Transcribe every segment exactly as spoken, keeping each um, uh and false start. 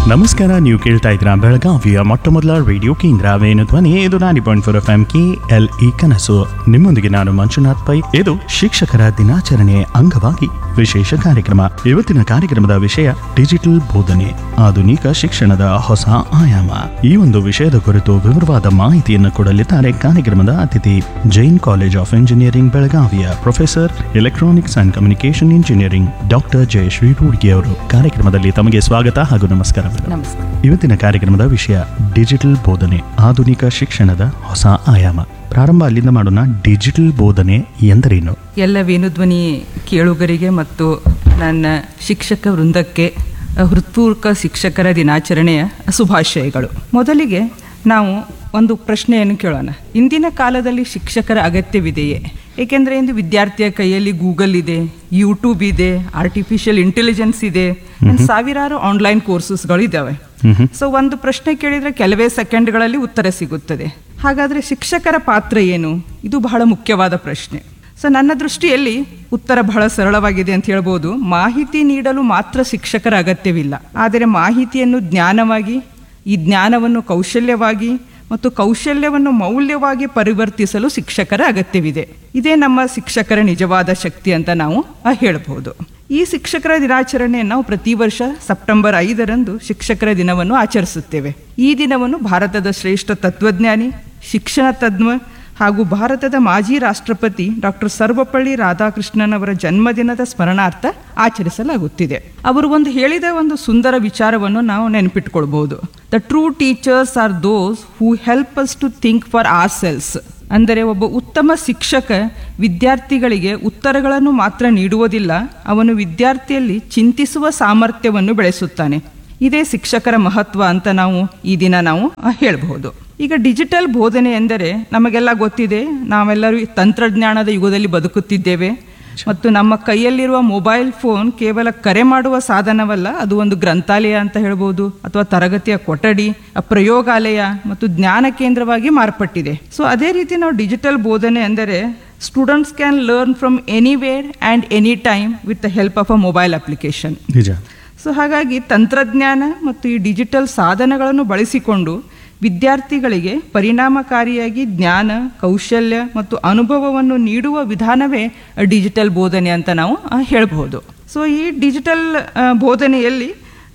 ನಮಸ್ಕಾರ, ನೀವು ಕೇಳ್ತಾ ಇದ್ದೀರಾ ಬೆಳಗಾವಿಯ ಮೊಟ್ಟ ಮೊದಲ ರೇಡಿಯೋ ಕೇಂದ್ರ ವೇಣು ಧ್ವನಿ. ಇದು ನಾಡಿ point four F M K L E ಕನಸು. ನಿಮ್ಮೊಂದಿಗೆ ನಾನು ಮಂಜುನಾಥ್ ಪೈ. ಇದು ಶಿಕ್ಷಕರ ದಿನಾಚರಣೆ ಅಂಗವಾಗಿ ವಿಶೇಷ ಕಾರ್ಯಕ್ರಮ. ಇವತ್ತಿನ ಕಾರ್ಯಕ್ರಮದ ವಿಷಯ ಡಿಜಿಟಲ್ ಬೋಧನೆ, ಆಧುನಿಕ ಶಿಕ್ಷಣದ ಹೊಸ ಆಯಾಮ. ಈ ಒಂದು ವಿಷಯದ ಕುರಿತು ವಿವರವಾದ ಮಾಹಿತಿಯನ್ನು ಕೊಡಲಿದ್ದಾರೆ ಕಾರ್ಯಕ್ರಮದ ಅತಿಥಿ, ಜೈನ್ ಕಾಲೇಜ್ ಆಫ್ ಇಂಜಿನಿಯರಿಂಗ್ ಬೆಳಗಾವಿಯ professor electronics and communication engineering doctor Jayashree Rudgi ಅವರು. ಕಾರ್ಯಕ್ರಮದಲ್ಲಿ ತಮಗೆ ಸ್ವಾಗತ ಹಾಗೂ ನಮಸ್ಕಾರ. ಇವತ್ತಿನ ಕಾರ್ಯಕ್ರಮದ ವಿಷಯ ಡಿಜಿಟಲ್ ಬೋಧನೆ, ಆಧುನಿಕ ಶಿಕ್ಷಣದ ಹೊಸ ಆಯಾಮ. ಪ್ರಾರಂಭ ಅಲ್ಲಿಂದ ಮಾಡೋಣ. ಡಿಜಿಟಲ್ ಬೋಧನೆ ಎಂದರೇನು? ಎಲ್ಲ ವೇಣುಧ್ವನಿ ಕೇಳುಗರಿಗೆ ಮತ್ತು ನನ್ನ ಶಿಕ್ಷಕ ವೃಂದಕ್ಕೆ ಹೃತ್ಪೂರ್ವಕ ಶಿಕ್ಷಕರ ದಿನಾಚರಣೆಯ ಶುಭಾಶಯಗಳು. ಮೊದಲಿಗೆ ನಾವು ಒಂದು ಪ್ರಶ್ನೆಯನ್ನು ಕೇಳೋಣ. ಇಂದಿನ ಕಾಲದಲ್ಲಿ ಶಿಕ್ಷಕರ ಅಗತ್ಯವಿದೆಯೇ? ಏಕೆಂದರೆ ಇಂದು ವಿದ್ಯಾರ್ಥಿಯ ಕೈಯಲ್ಲಿ ಗೂಗಲ್ ಇದೆ, ಯೂಟ್ಯೂಬ್ ಇದೆ, ಆರ್ಟಿಫಿಷಿಯಲ್ ಇಂಟೆಲಿಜೆನ್ಸ್ ಇದೆ, ಸಾವಿರಾರು ಆನ್ಲೈನ್ ಕೋರ್ಸಸ್ಗಳು ಇದ್ದಾವೆ. ಸೊ ಒಂದು ಪ್ರಶ್ನೆ ಕೇಳಿದರೆ ಕೆಲವೇ ಸೆಕೆಂಡ್ಗಳಲ್ಲಿ ಉತ್ತರ ಸಿಗುತ್ತದೆ. ಹಾಗಾದರೆ ಶಿಕ್ಷಕರ ಪಾತ್ರ ಏನು? ಇದು ಬಹಳ ಮುಖ್ಯವಾದ ಪ್ರಶ್ನೆ. ಸೊ ನನ್ನ ದೃಷ್ಟಿಯಲ್ಲಿ ಉತ್ತರ ಬಹಳ ಸರಳವಾಗಿದೆ ಅಂತ ಹೇಳ್ಬೋದು. ಮಾಹಿತಿ ನೀಡಲು ಮಾತ್ರ ಶಿಕ್ಷಕರ ಅಗತ್ಯವಿಲ್ಲ, ಆದರೆ ಮಾಹಿತಿಯನ್ನು ಜ್ಞಾನವಾಗಿ, ಈ ಜ್ಞಾನವನ್ನು ಕೌಶಲ್ಯವಾಗಿ ಮತ್ತು ಕೌಶಲ್ಯವನ್ನು ಮೌಲ್ಯವಾಗಿ ಪರಿವರ್ತಿಸಲು ಶಿಕ್ಷಕರ ಅಗತ್ಯವಿದೆ. ಇದೇ ನಮ್ಮ ಶಿಕ್ಷಕರ ನಿಜವಾದ ಶಕ್ತಿ ಅಂತ ನಾವು ಹೇಳಬಹುದು. ಈ ಶಿಕ್ಷಕರ ದಿನಾಚರಣೆಯನ್ನು ನಾವು ಪ್ರತಿ ವರ್ಷ ಸೆಪ್ಟೆಂಬರ್ ಐದರಂದು ಶಿಕ್ಷಕರ ದಿನವನ್ನು ಆಚರಿಸುತ್ತೇವೆ. ಈ ದಿನವನ್ನು ಭಾರತದ ಶ್ರೇಷ್ಠ ತತ್ವಜ್ಞಾನಿ, ಶಿಕ್ಷಣ ತಜ್ಞ ಹಾಗೂ ಭಾರತದ ಮಾಜಿ ರಾಷ್ಟ್ರಪತಿ ಡಾಕ್ಟರ್ ಸರ್ವಪಳ್ಳಿ ರಾಧಾಕೃಷ್ಣನ್ ಅವರ ಜನ್ಮದಿನದ ಸ್ಮರಣಾರ್ಥ ಆಚರಿಸಲಾಗುತ್ತಿದೆ. ಅವರು ಒಂದು ಹೇಳಿದ ಒಂದು ಸುಂದರ ವಿಚಾರವನ್ನು ನಾವು ನೆನಪಿಟ್ಕೊಳ್ಬಹುದು. The true teachers are those who help us to think for R cells. ಅಂದರೆ ಒಬ್ಬ ಉತ್ತಮ ಶಿಕ್ಷಕ ವಿದ್ಯಾರ್ಥಿಗಳಿಗೆ ಉತ್ತರಗಳನ್ನು ಮಾತ್ರ ನೀಡುವುದಿಲ್ಲ, ಅವನು ವಿದ್ಯಾರ್ಥಿಯಲ್ಲಿ ಚಿಂತಿಸುವ ಸಾಮರ್ಥ್ಯವನ್ನು ಬೆಳೆಸುತ್ತಾನೆ. ಇದೇ ಶಿಕ್ಷಕರ ಮಹತ್ವ ಅಂತ ನಾವು ಈ ದಿನ ನಾವು ಹೇಳಬಹುದು. ಈಗ ಡಿಜಿಟಲ್ ಬೋಧನೆ ಎಂದರೆ ನಮಗೆಲ್ಲ ಗೊತ್ತಿದೆ, ನಾವೆಲ್ಲರೂ ತಂತ್ರಜ್ಞಾನದ ಯುಗದಲ್ಲಿ ಬದುಕುತ್ತಿದ್ದೇವೆ ಮತ್ತು ನಮ್ಮ ಕೈಯಲ್ಲಿರುವ ಮೊಬೈಲ್ ಫೋನ್ ಕೇವಲ ಕರೆ ಮಾಡುವ ಸಾಧನವಲ್ಲ, ಅದು ಒಂದು ಗ್ರಂಥಾಲಯ ಅಂತ ಹೇಳ್ಬೋದು, ಅಥವಾ ತರಗತಿಯ ಕೊಠಡಿ, ಪ್ರಯೋಗಾಲಯ ಮತ್ತು ಜ್ಞಾನ ಕೇಂದ್ರವಾಗಿ ಮಾರ್ಪಟ್ಟಿದೆ. ಸೊ ಅದೇ ರೀತಿ ನಾವು ಡಿಜಿಟಲ್ ಬೋಧನೆ ಅಂದರೆ students can learn from anywhere and any time with the help of a mobile application. ನಿಜ. ಸೊ ಹಾಗಾಗಿ ತಂತ್ರಜ್ಞಾನ ಮತ್ತು ಈ ಡಿಜಿಟಲ್ ಸಾಧನಗಳನ್ನು ಬಳಸಿಕೊಂಡು ವಿದ್ಯಾರ್ಥಿಗಳಿಗೆ ಪರಿಣಾಮಕಾರಿಯಾಗಿ ಜ್ಞಾನ, ಕೌಶಲ್ಯ ಮತ್ತು ಅನುಭವವನ್ನು ನೀಡುವ ವಿಧಾನವೇ ಡಿಜಿಟಲ್ ಬೋಧನೆ ಅಂತ ನಾವು ಹೇಳಬಹುದು. ಸೊ ಈ ಡಿಜಿಟಲ್ ಬೋಧನೆಯಲ್ಲಿ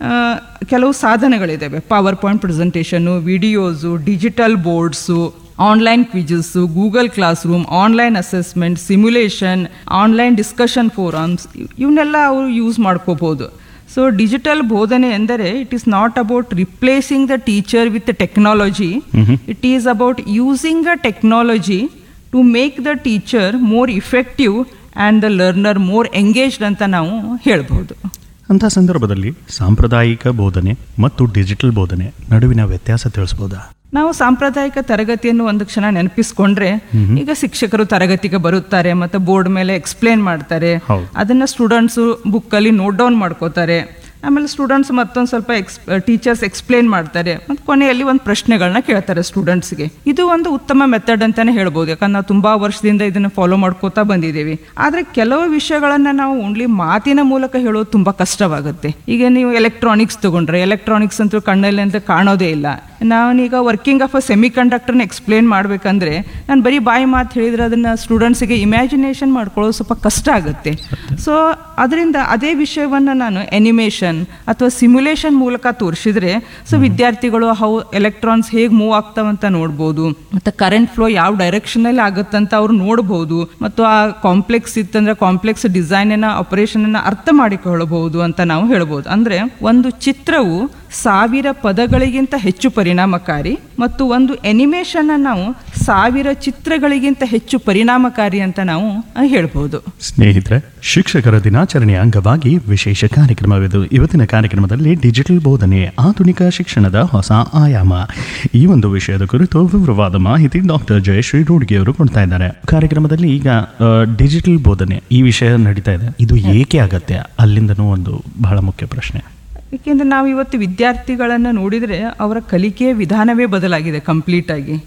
ಕೆಲವು ಸಾಧನಗಳಿದ್ದಾವೆ. Power point presentation, videos, digital boards, online ಕ್ವಿಜಸ್ಸು, Google class room, online assessment, simulation, online discussion forums, ಇವನ್ನೆಲ್ಲ ಅವರು ಯೂಸ್ ಮಾಡ್ಕೋಬಹುದು. ಸೊ ಡಿಜಿಟಲ್ ಬೋಧನೆ ಎಂದರೆ it is not about replacing the teacher with technology, it is about using a technology to make the teacher more effective and the learner more engaged ಅಂತ ನಾವು ಹೇಳ್ಬೋದು. ಅಂಥ ಸಂದರ್ಭದಲ್ಲಿ ಸಾಂಪ್ರದಾಯಿಕ ಬೋಧನೆ ಮತ್ತು ಡಿಜಿಟಲ್ ಬೋಧನೆ ನಡುವಿನ ವ್ಯತ್ಯಾಸ ತಿಳಿಸ್ಬೋದಾ? ನಾವು ಸಾಂಪ್ರದಾಯಿಕ ತರಗತಿಯನ್ನು ಒಂದು ಕ್ಷಣ ನೆನಪಿಸ್ಕೊಂಡ್ರೆ, ಈಗ ಶಿಕ್ಷಕರು ತರಗತಿಗೆ ಬರುತ್ತಾರೆ ಮತ್ತು ಬೋರ್ಡ್ ಮೇಲೆ ಎಕ್ಸ್ಪ್ಲೇನ್ ಮಾಡ್ತಾರೆ, ಅದನ್ನ ಸ್ಟೂಡೆಂಟ್ಸು ಬುಕ್ಕಲ್ಲಿ ನೋಟ್ ಡೌನ್ ಮಾಡ್ಕೋತಾರೆ. ಆಮೇಲೆ ಸ್ಟೂಡೆಂಟ್ಸ್ ಮತ್ತೊಂದು ಸ್ವಲ್ಪ ಎಕ್ಸ್ ಟೀಚರ್ಸ್ ಎಕ್ಸ್ಪ್ಲೇನ್ ಮಾಡ್ತಾರೆ ಮತ್ತು ಕೊನೆಯಲ್ಲಿ ಒಂದು ಪ್ರಶ್ನೆಗಳನ್ನ ಕೇಳ್ತಾರೆ ಸ್ಟೂಡೆಂಟ್ಸ್ಗೆ. ಇದು ಒಂದು ಉತ್ತಮ ಮೆಥಡ್ ಅಂತಾನೆ ಹೇಳ್ಬೋದು, ಯಾಕಂದ್ರೆ ನಾವು ತುಂಬಾ ವರ್ಷದಿಂದ ಇದನ್ನು ಫಾಲೋ ಮಾಡ್ಕೋತಾ ಬಂದಿದ್ದೀವಿ. ಆದರೆ ಕೆಲವು ವಿಷಯಗಳನ್ನ ನಾವು ಓನ್ಲಿ ಮಾತಿನ ಮೂಲಕ ಹೇಳೋದು ತುಂಬಾ ಕಷ್ಟವಾಗುತ್ತೆ. ಈಗ ನೀವು ಎಲೆಕ್ಟ್ರಾನಿಕ್ಸ್ ತಗೊಂಡ್ರೆ, ಎಲೆಕ್ಟ್ರಾನಿಕ್ಸ್ ಅಂತೂ ಕಣ್ಣಲ್ಲಿ ಅಂತ ಕಾಣೋದೇ ಇಲ್ಲ. ನಾನೀಗ ವರ್ಕಿಂಗ್ ಆಫ್ ಅ ಸೆಮಿ ಕಂಡಕ್ಟರ್ನ ಎಕ್ಸ್ಪ್ಲೇನ್ ಮಾಡಬೇಕಂದ್ರೆ ನಾನು ಬರೀ ಬಾಯಿ ಮಾತು ಹೇಳಿದ್ರೆ ಅದನ್ನು ಸ್ಟೂಡೆಂಟ್ಸಿಗೆ ಇಮ್ಯಾಜಿನೇಷನ್ ಮಾಡ್ಕೊಳ್ಳೋದು ಸ್ವಲ್ಪ ಕಷ್ಟ ಆಗುತ್ತೆ. ಸೊ ಅದರಿಂದ ಅದೇ ವಿಷಯವನ್ನು ನಾನು ಎನಿಮೇಷನ್ ಅಥವಾ ಸಿಮ್ಯುಲೇಷನ್ ಮೂಲಕ ತೋರಿಸಿದ್ರೆ ಸೊ ವಿದ್ಯಾರ್ಥಿಗಳು ಹೌ ಎಲೆಕ್ಟ್ರಾನ್ಸ್ ಹೇಗೆ ಮೂವ್ ಆಗ್ತಾವಂತ ನೋಡ್ಬೋದು, ಮತ್ತು ಕರೆಂಟ್ ಫ್ಲೋ ಯಾವ ಡೈರೆಕ್ಷನಲ್ಲಿ ಆಗುತ್ತಂತ ಅವ್ರು ನೋಡ್ಬೋದು, ಮತ್ತು ಆ ಕಾಂಪ್ಲೆಕ್ಸ್ ಇತ್ತಂದ್ರೆ ಕಾಂಪ್ಲೆಕ್ಸ್ ಡಿಸೈನಿನ ಆಪರೇಷನ್ ಅರ್ಥ ಮಾಡಿಕೊಳ್ಳಬಹುದು ಅಂತ ನಾವು ಹೇಳ್ಬೋದು. ಅಂದ್ರೆ ಒಂದು ಚಿತ್ರವು ಸಾವಿರ ಪದಗಳಿಗಿಂತ ಹೆಚ್ಚು ಪರಿಣಾಮಕಾರಿ ಮತ್ತು ಒಂದು ಎನಿಮೇಷನ್ ನಾವು ಸಾವಿರ ಚಿತ್ರಗಳಿಗಿಂತ ಹೆಚ್ಚು ಪರಿಣಾಮಕಾರಿ ಅಂತ ನಾವು ಹೇಳ್ಬೋದು. ಸ್ನೇಹಿತರೆ, ಶಿಕ್ಷಕರ ದಿನಾಚರಣೆಯ ಅಂಗವಾಗಿ ವಿಶೇಷ ಕಾರ್ಯಕ್ರಮವಿದು. ಇವತ್ತಿನ ಕಾರ್ಯಕ್ರಮದಲ್ಲಿ ಡಿಜಿಟಲ್ ಬೋಧನೆ, ಆಧುನಿಕ ಶಿಕ್ಷಣದ ಹೊಸ ಆಯಾಮ, ಈ ಒಂದು ವಿಷಯದ ಕುರಿತು ವಿವರವಾದ ಮಾಹಿತಿ ಡಾಕ್ಟರ್ ಜಯಶ್ರೀ ರೂಡ್ಗಿ ಅವರು ಕೊಡ್ತಾ ಇದ್ದಾರೆ. ಕಾರ್ಯಕ್ರಮದಲ್ಲಿ ಈಗ ಡಿಜಿಟಲ್ ಬೋಧನೆ ಈ ವಿಷಯ ನಡೀತಾ ಇದೆ, ಇದು ಏಕೆ ಆಗತ್ತೆ? ಅಲ್ಲಿಂದನೂ ಒಂದು ಬಹಳ ಮುಖ್ಯ ಪ್ರಶ್ನೆ. ಏಕೆಂದರೆ ನಾವು ಇವತ್ತು ವಿದ್ಯಾರ್ಥಿಗಳನ್ನು ನೋಡಿದರೆ ಅವರ ಕಲಿಕೆಯ ವಿಧಾನವೇ ಬದಲಾಗಿದೆ ಕಂಪ್ಲೀಟಾಗಿ.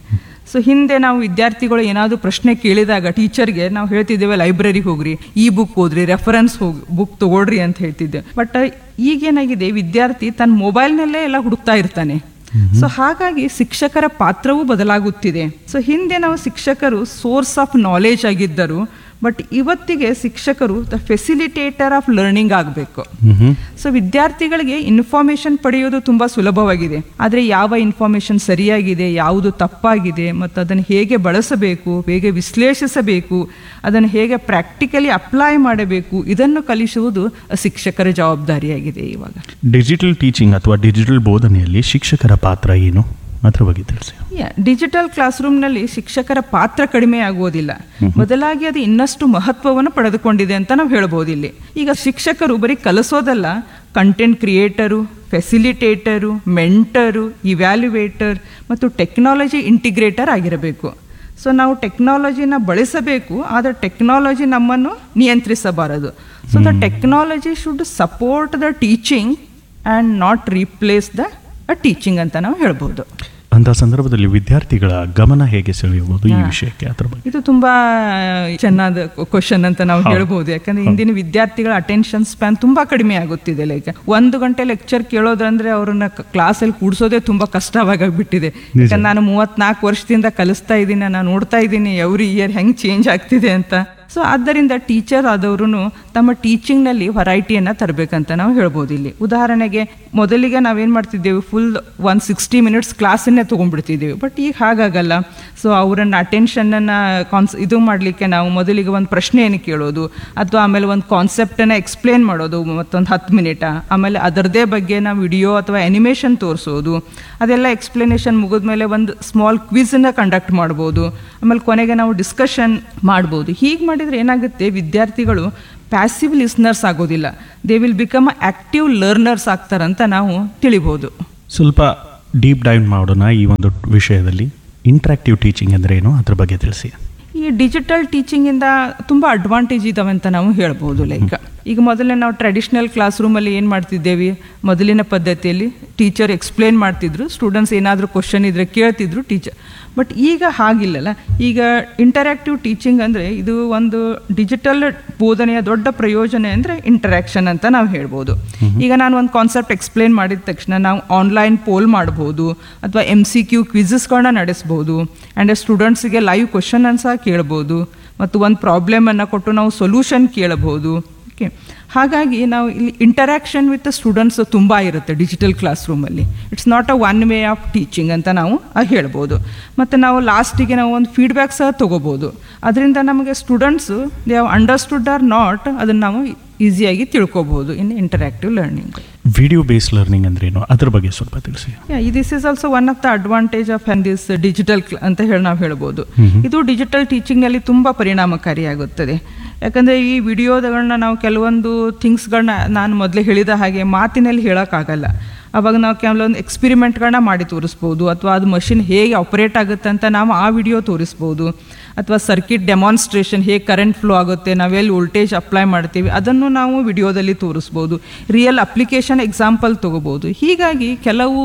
ಸೊ ಹಿಂದೆ ನಾವು ವಿದ್ಯಾರ್ಥಿಗಳು ಏನಾದರೂ ಪ್ರಶ್ನೆ ಕೇಳಿದಾಗ ಟೀಚರ್ಗೆ ನಾವು ಹೇಳ್ತಿದ್ದೇವೆ ಲೈಬ್ರರಿಗೆ ಹೋಗ್ರಿ, ಈ ಬುಕ್ ಓದ್ರಿ, ರೆಫರೆನ್ಸ್ ಹೋಗಿ ಬುಕ್ ತಗೊಳ್ರಿ ಅಂತ ಹೇಳ್ತಿದ್ದೆ. ಬಟ್ ಈಗೇನಾಗಿದೆ, ವಿದ್ಯಾರ್ಥಿ ತನ್ನ ಮೊಬೈಲ್ನಲ್ಲೇ ಎಲ್ಲ ಹುಡುಕ್ತಾ ಇರ್ತಾನೆ. ಸೊ ಹಾಗಾಗಿ ಶಿಕ್ಷಕರ ಪಾತ್ರವೂ ಬದಲಾಗುತ್ತಿದೆ. ಸೊ ಹಿಂದೆ ನಾವು ಶಿಕ್ಷಕರು ಸೋರ್ಸ್ ಆಫ್ ನಾಲೆಜ್ ಆಗಿದ್ದರು, ಬಟ್ ಇವತ್ತಿಗೆ ಶಿಕ್ಷಕರು ದ ಫೆಸಿಲಿಟೇಟರ್ ಆಫ್ ಲರ್ನಿಂಗ್ ಆಗಬೇಕು. ಸೊ ವಿದ್ಯಾರ್ಥಿಗಳಿಗೆ ಇನ್ಫಾರ್ಮೇಶನ್ ಪಡೆಯೋದು ತುಂಬ ಸುಲಭವಾಗಿದೆ, ಆದರೆ ಯಾವ ಇನ್ಫಾರ್ಮೇಶನ್ ಸರಿಯಾಗಿದೆ, ಯಾವುದು ತಪ್ಪಾಗಿದೆ, ಮತ್ತು ಅದನ್ನು ಹೇಗೆ ಬಳಸಬೇಕು, ಹೇಗೆ ವಿಶ್ಲೇಷಿಸಬೇಕು, ಅದನ್ನು ಹೇಗೆ ಪ್ರಾಕ್ಟಿಕಲಿ ಅಪ್ಲೈ ಮಾಡಬೇಕು, ಇದನ್ನು ಕಲಿಸುವುದು ಶಿಕ್ಷಕರ ಜವಾಬ್ದಾರಿಯಾಗಿದೆ. ಇವಾಗ ಡಿಜಿಟಲ್ ಟೀಚಿಂಗ್ ಅಥವಾ ಡಿಜಿಟಲ್ ಬೋಧನೆಯಲ್ಲಿ ಶಿಕ್ಷಕರ ಪಾತ್ರ ಏನು, ಅದ್ರ ಬಗ್ಗೆ ತಿಳಿಸಿ. ಡಿಜಿಟಲ್ ಕ್ಲಾಸ್ ರೂಮ್ನಲ್ಲಿ ಶಿಕ್ಷಕರ ಪಾತ್ರ ಕಡಿಮೆ ಆಗುವುದಿಲ್ಲ, ಬದಲಾಗಿ ಅದು ಇನ್ನಷ್ಟು ಮಹತ್ವವನ್ನು ಪಡೆದುಕೊಂಡಿದೆ ಅಂತ ನಾವು ಹೇಳ್ಬೋದು. ಇಲ್ಲಿ ಈಗ ಶಿಕ್ಷಕರು ಬರೀ ಕಲಿಸೋದಲ್ಲ, ಕಂಟೆಂಟ್ ಕ್ರಿಯೇಟರು, ಫೆಸಿಲಿಟೇಟರು, ಮೆಂಟರು, ಇವ್ಯಾಲ್ಯುವೇಟರ್ ಮತ್ತು ಟೆಕ್ನಾಲಜಿ ಇಂಟಿಗ್ರೇಟರ್ ಆಗಿರಬೇಕು. ಸೊ ನಾವು ಟೆಕ್ನಾಲಜಿನ ಬಳಸಬೇಕು, ಆದರೆ ಟೆಕ್ನಾಲಜಿ ನಮ್ಮನ್ನು ನಿಯಂತ್ರಿಸಬಾರದು. So the technology should support the teaching and not replace the teaching ಅಂತ ನಾವು ಹೇಳ್ಬೋದು. ಅಂತ ಸಂದರ್ಭದಲ್ಲಿ ವಿದ್ಯಾರ್ಥಿಗಳ ಗಮನ ಹೇಗೆ ಸೆಳೆಯಬಹುದು ಈ ವಿಷಯಕ್ಕೆ, ಅದ್ರ ಬಗ್ಗೆ? ಇದು ತುಂಬಾ ಚೆನ್ನಾದ ಕ್ವಶನ್ ಅಂತ ನಾವು ಹೇಳ್ಬೋದು. ಯಾಕಂದ್ರೆ ಇಂದಿನ ವಿದ್ಯಾರ್ಥಿಗಳ ಅಟೆನ್ಷನ್ ಸ್ಪ್ಯಾನ್ ತುಂಬಾ ಕಡಿಮೆ ಆಗುತ್ತಿದೆ. ಲೈಕ್ ಒಂದು ಗಂಟೆ ಲೆಕ್ಚರ್ ಕೇಳೋದಂದ್ರೆ ಅವ್ರನ್ನ ಕ್ಲಾಸಲ್ಲಿ ಕೂಡ್ಸೋದೇ ತುಂಬಾ ಕಷ್ಟವಾಗ್ಬಿಟ್ಟಿದೆ. ಯಾಕಂದ್ರೆ ನಾನು ಮೂವತ್ನಾಲ್ಕು ವರ್ಷದಿಂದ ಕಲಿಸ್ತಾ ಇದ್ದೀನಿ, ನಾನು ನೋಡ್ತಾ ಇದ್ದೀನಿ ಎವ್ರಿ ಇಯರ್ ಹೆಂಗ್ ಚೇಂಜ್ ಆಗ್ತಿದೆ ಅಂತ. ಸೊ ಆದ್ದರಿಂದ ಟೀಚರ್ ಆದವರು ತಮ್ಮ ಟೀಚಿಂಗ್ನಲ್ಲಿ ವೆರೈಟಿಯನ್ನು ತರಬೇಕಂತ ನಾವು ಹೇಳ್ಬೋದು. ಇಲ್ಲಿ ಉದಾಹರಣೆಗೆ ಮೊದಲಿಗೆ ನಾವೇನು ಮಾಡ್ತಿದ್ದೇವೆ, full one sixty minutes ಕ್ಲಾಸನ್ನೇ ತೊಗೊಂಡ್ಬಿಡ್ತಿದ್ದೇವೆ. But ಈಗ ಹಾಗಾಗಲ್ಲ. ಸೊ ಅವರನ್ನು ಅಟೆನ್ಷನನ್ನು ಕಾನ್ಸ್ ಇದು ಮಾಡಲಿಕ್ಕೆ ನಾವು ಮೊದಲಿಗೆ ಒಂದು ಪ್ರಶ್ನೆಯನ್ನು ಕೇಳೋದು, ಅಥವಾ ಆಮೇಲೆ ಒಂದು ಕಾನ್ಸೆಪ್ಟನ್ನು ಎಕ್ಸ್ಪ್ಲೇನ್ ಮಾಡೋದು ಮತ್ತೊಂದು ಹತ್ತು ಮಿನಿಟ, ಆಮೇಲೆ ಅದರದೇ ಬಗ್ಗೆ ನಾವು ವಿಡಿಯೋ ಅಥವಾ ಆ್ಯನಿಮೇಷನ್ ತೋರಿಸೋದು, ಅದೆಲ್ಲ ಎಕ್ಸ್ಪ್ಲನೇಷನ್ ಮುಗಿದ್ಮೇಲೆ ಒಂದು ಸ್ಮಾಲ್ ಕ್ವಿಝನ್ನು ಕಂಡಕ್ಟ್ ಮಾಡ್ಬೋದು, ಆಮೇಲೆ ಕೊನೆಗೆ ನಾವು ಡಿಸ್ಕಷನ್ ಮಾಡ್ಬೋದು. ಹೀಗೆ ಮಾಡಿದರೆ ಏನಾಗುತ್ತೆ, ವಿದ್ಯಾರ್ಥಿಗಳು ಪ್ಯಾಸಿವ್ ಲಿಸ್ನರ್ಸ್ ಆಗೋದಿಲ್ಲ, they will become active learners ಆಗ್ತಾರಂತ ನಾವು ತಿಳಿಬೋದು. ಸ್ವಲ್ಪ ಡೀಪ್ ಡೈವ್ ಮಾಡೋಣ ಈ ಒಂದು ವಿಷಯದಲ್ಲಿ. ಇಂಟ್ರಾಕ್ಟಿವ್ ಟೀಚಿಂಗ್ ಅಂದರೆ ಏನು, ಅದ್ರ ಬಗ್ಗೆ ತಿಳಿಸಿ. ಈ ಡಿಜಿಟಲ್ ಟೀಚಿಂಗಿಂದ ತುಂಬ ಅಡ್ವಾಂಟೇಜ್ ಇದಾವೆ ಅಂತ ನಾವು ಹೇಳ್ಬೋದು. ಲೈಕ್ ಈಗ ಮೊದಲೇ ನಾವು ಟ್ರೆಡಿಷ್ನಲ್ ಕ್ಲಾಸ್ ರೂಮಲ್ಲಿ ಏನು ಮಾಡ್ತಿದ್ದೇವೆ, ಮೊದಲಿನ ಪದ್ಧತಿಯಲ್ಲಿ ಟೀಚರ್ ಎಕ್ಸ್ಪ್ಲೇನ್ ಮಾಡ್ತಿದ್ರು, ಸ್ಟೂಡೆಂಟ್ಸ್ ಏನಾದರೂ ಕ್ವಶನ್ ಇದ್ದರೆ ಕೇಳ್ತಿದ್ರು ಟೀಚರ್. ಬಟ್ ಈಗ ಹಾಗಿಲ್ಲಲ್ಲ. ಈಗ ಇಂಟರ್ಯಾಕ್ಟಿವ್ ಟೀಚಿಂಗ್ ಅಂದರೆ ಇದು ಒಂದು ಡಿಜಿಟಲ್ ಬೋಧನೆಯ ದೊಡ್ಡ ಪ್ರಯೋಜನ ಅಂದರೆ ಇಂಟರ್ಯಾಕ್ಷನ್ ಅಂತ ನಾವು ಹೇಳ್ಬೋದು. ಈಗ ನಾನು ಒಂದು ಕಾನ್ಸೆಪ್ಟ್ ಎಕ್ಸ್ಪ್ಲೇನ್ ಮಾಡಿದ ತಕ್ಷಣ ನಾವು ಆನ್ಲೈನ್ ಪೋಲ್ ಮಾಡ್ಬೋದು, ಅಥವಾ M C Q ಕ್ವಿಝಸ್ಗಳನ್ನ ನಡೆಸ್ಬೋದು, and ಸ್ಟೂಡೆಂಟ್ಸಿಗೆ live question ಸಹ ಕೇಳ್ಬೋದು, ಮತ್ತು ಒಂದು ಪ್ರಾಬ್ಲಮನ್ನು ಕೊಟ್ಟು ನಾವು ಸೊಲ್ಯೂಷನ್ ಕೇಳಬಹುದು. ಓಕೆ, ಹಾಗಾಗಿ ನಾವು ಇಲ್ಲಿ ಇಂಟರ್ಯಾಕ್ಷನ್ ವಿತ್ ಸ್ಟೂಡೆಂಟ್ಸ್ ತುಂಬ ಇರುತ್ತೆ ಡಿಜಿಟಲ್ ಕ್ಲಾಸ್ ರೂಮಲ್ಲಿ. It's not a one way of teaching ಅಂತ ನಾವು ಹೇಳ್ಬೋದು. ಮತ್ತು ನಾವು ಲಾಸ್ಟಿಗೆ ನಾವು ಒಂದು ಫೀಡ್ಬ್ಯಾಕ್ ಸಹ ತೊಗೋಬೋದು. ಅದರಿಂದ ನಮಗೆ students they have understood R not, ಅದನ್ನು ನಾವು ಈಸಿಯಾಗಿ ತಿಳ್ಕೊಬೋದು ಇನ್ interactive learning. Video based learning ಅಂದ್ರೇನು, ಅದ್ರ ಬಗ್ಗೆ ಸ್ವಲ್ಪ ತಿಳಿಸಿ. This is also one of the advantage of this digital ಅಂತ ಹೇಳಿ ನಾವು ಹೇಳ್ಬೋದು. ಇದು ಡಿಜಿಟಲ್ ಟೀಚಿಂಗ್ನಲ್ಲಿ ತುಂಬ ಪರಿಣಾಮಕಾರಿಯಾಗುತ್ತದೆ. ಯಾಕಂದರೆ ಈ ವಿಡಿಯೋಗಳನ್ನ ನಾವು ಕೆಲವೊಂದು ಥಿಂಗ್ಸ್ಗಳನ್ನ ನಾನು ಮೊದಲೇ ಹೇಳಿದ ಹಾಗೆ ಮಾತಿನಲ್ಲಿ ಹೇಳೋಕ್ಕಾಗಲ್ಲ. ಅವಾಗ ನಾವು ಕೆಲವೊಂದು ಎಕ್ಸ್ಪಿರಿಮೆಂಟ್ಗಳನ್ನ ಮಾಡಿ ತೋರಿಸ್ಬೋದು, ಅಥವಾ ಅದು ಮಷಿನ್ ಹೇಗೆ ಆಪ್ರೇಟ್ ಆಗುತ್ತೆ ಅಂತ ನಾವು ಆ ವಿಡಿಯೋ ತೋರಿಸ್ಬೋದು, ಅಥವಾ ಸರ್ಕಿಟ್ ಡೆಮಾನ್ಸ್ಟ್ರೇಷನ್ ಹೇಗೆ ಕರೆಂಟ್ ಫ್ಲೋ ಆಗುತ್ತೆ, ನಾವೆಲ್ಲಿ ವೋಲ್ಟೇಜ್ ಅಪ್ಲೈ ಮಾಡ್ತೀವಿ ಅದನ್ನು ನಾವು ವಿಡಿಯೋದಲ್ಲಿ ತೋರಿಸ್ಬೋದು, ರಿಯಲ್ ಅಪ್ಲಿಕೇಶನ್ ಎಕ್ಸಾಂಪಲ್ ತೊಗೋಬೋದು. ಹೀಗಾಗಿ ಕೆಲವು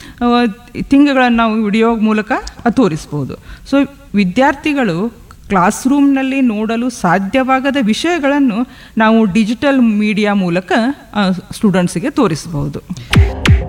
ಥಿಂಗ್ಗಳನ್ನು ನಾವು ವಿಡಿಯೋ ಮೂಲಕ ತೋರಿಸ್ಬೋದು. ಸೊ ವಿದ್ಯಾರ್ಥಿಗಳು ಕ್ಲಾಸ್ ರೂಮ್ನಲ್ಲಿ ನೋಡಲು ಸಾಧ್ಯವಾಗದ ವಿಷಯಗಳನ್ನು ನಾವು ಡಿಜಿಟಲ್ ಮೀಡಿಯಾ ಮೂಲಕ ಸ್ಟೂಡೆಂಟ್ಸಿಗೆ ತೋರಿಸ್ಬೋದು.